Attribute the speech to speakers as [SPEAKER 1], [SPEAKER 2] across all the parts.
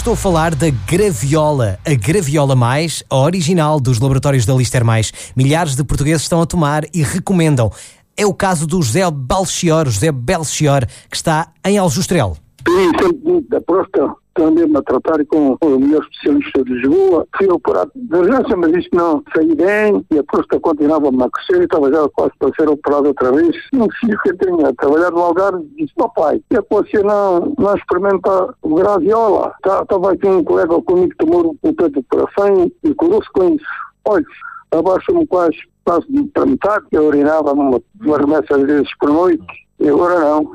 [SPEAKER 1] estou a falar da Graviola. A Graviola Mais, a original dos laboratórios da Lister Mais. Milhares de portugueses estão a tomar e recomendam. É o caso do José Belchior, que está em Aljustrel.
[SPEAKER 2] Sim, sempre da próstata, também a tratar com o melhor especialista de Lisboa. Fui operado de urgência, mas disse que não saí bem e a próstata continuava-me a crescer e estava já quase para ser operado outra vez. Um filho que eu tinha a trabalhar no Algarve disse: papai, e a você não experimenta o Graviola? Estava aqui um colega comigo que tomou o pé de operação e curou-se com isso. Olha, abaixo-me quase para metade, eu urinava-me umas remessas vezes por noite e agora não.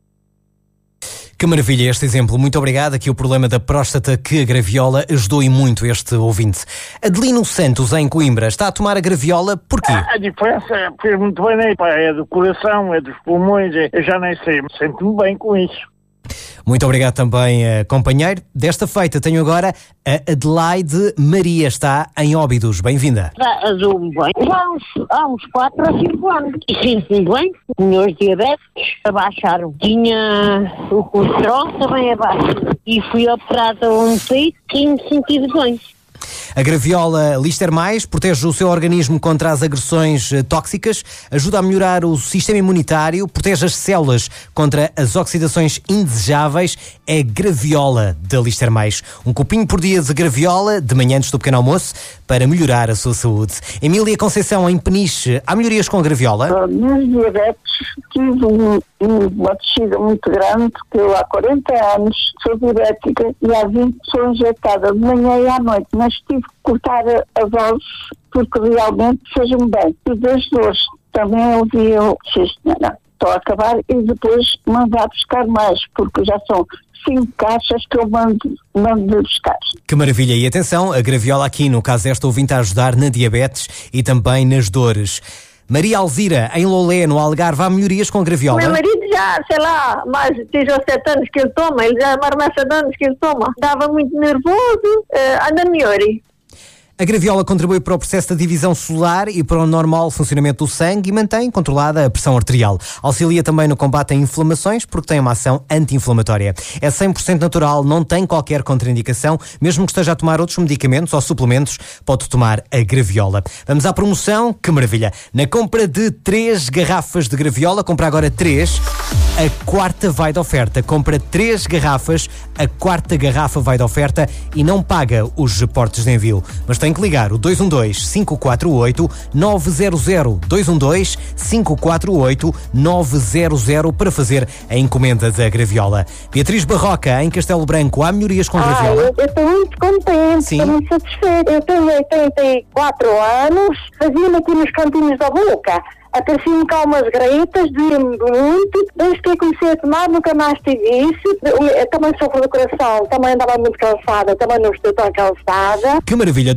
[SPEAKER 1] Que maravilha este exemplo. Muito obrigado. Aqui o problema da próstata que a Graviola ajudou e muito este ouvinte. Adelino Santos, em Coimbra, está a tomar a Graviola porquê?
[SPEAKER 3] A diferença fez muito bem, né? É do coração, é dos pulmões, eu já nem sei, sinto-me bem com isso.
[SPEAKER 1] Muito obrigado também, companheiro. Desta feita tenho agora a Adelaide Maria, está em Óbidos. Bem-vinda.
[SPEAKER 4] Ajudo-me bem. Já há uns 4 a 5 anos. E sinto-me bem. Meus diabetes abaixaram. Tinha o colesterol também abaixo. E fui operada um peito e me senti bem.
[SPEAKER 1] A Graviola Lister Mais protege o seu organismo contra as agressões tóxicas, ajuda a melhorar o sistema imunitário, protege as células contra as oxidações indesejáveis. É Graviola da Lister Mais. Um copinho por dia de Graviola, de manhã antes do pequeno almoço, para melhorar a sua saúde. Emília Conceição, em Peniche, há melhorias com a Graviola?
[SPEAKER 5] Meus diabetes, tive uma descida muito grande, porque eu há 40 anos sou diabética e há 20 sou injetada de manhã e à noite, mas tive que cortar a dose porque realmente fez-me bem. E das dores também eu disse, não, estou a acabar e depois mandar buscar mais, porque já são 5 caixas que eu mando buscar.
[SPEAKER 1] Que maravilha! E atenção, a Graviola aqui, no caso desta ouvinte, a ajudar na diabetes e também nas dores. Maria Alzira, em Lolé, no Algarve, há melhorias com a Graviola?
[SPEAKER 6] Meu marido já, sei lá, mais de 6 ou 7 anos que ele toma, ele já há mais de 7 anos que ele toma. Estava muito nervoso, anda melhor.
[SPEAKER 1] A Graviola contribui para o processo da divisão celular e para o normal funcionamento do sangue e mantém controlada a pressão arterial. Auxilia também no combate a inflamações porque tem uma ação anti-inflamatória. É 100% natural, não tem qualquer contraindicação, mesmo que esteja a tomar outros medicamentos ou suplementos, pode tomar a Graviola. Vamos à promoção, que maravilha! Na compra de 3 garrafas de Graviola, compra agora 3, a 4ª vai de oferta. Compra 3 garrafas, a 4ª garrafa vai de oferta e não paga os portos de envio. Mas tem que ligar o 212-548-900, 212-548-900 para fazer a encomenda da Graviola. Beatriz Barroca, em Castelo Branco, há melhorias com a Graviola?
[SPEAKER 7] Eu estou muito contente, estou muito satisfeita. Eu tenho 84 anos, fazia-me aqui nos cantinhos da boca. Apareciam-me cá umas greitas, doía-me muito. Desde que eu comecei a tomar, nunca mais tive isso. Eu também sofro do coração, também andava muito cansada, também não estou tão cansada.
[SPEAKER 1] Que maravilha!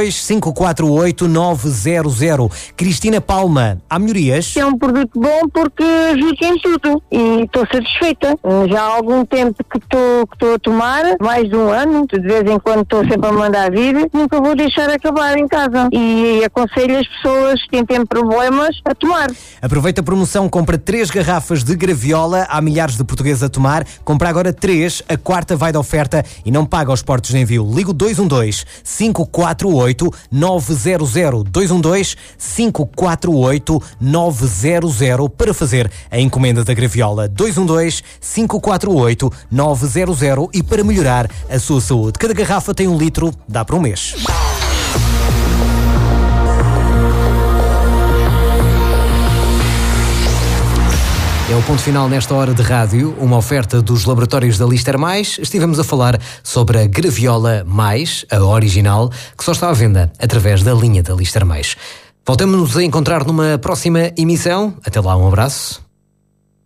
[SPEAKER 1] 212-548-900. Cristina Palma, há melhorias?
[SPEAKER 4] É um produto bom porque ajuda em tudo e estou satisfeita. Já há algum tempo que estou a tomar, mais de um ano, de vez em quando estou sempre a mandar vir, nunca vou deixar acabar em casa. E aconselho as pessoas que têm problemas a tomar.
[SPEAKER 1] Aproveita a promoção, compra 3 garrafas de Graviola, há milhares de portugueses a tomar. Compra agora 3, a 4ª vai de oferta e não paga os portos de envio. Liga o 212-548-900, 212-548-900 para fazer a encomenda da Graviola. 212-548-900 e para melhorar a sua saúde. Cada garrafa tem 1 litro, dá para um mês. É o ponto final nesta hora de rádio, uma oferta dos laboratórios da Lister Mais. Estivemos a falar sobre a Graviola Mais, a original, que só está à venda através da linha da Lister Mais. Voltamos a encontrar numa próxima emissão. Até lá, um abraço.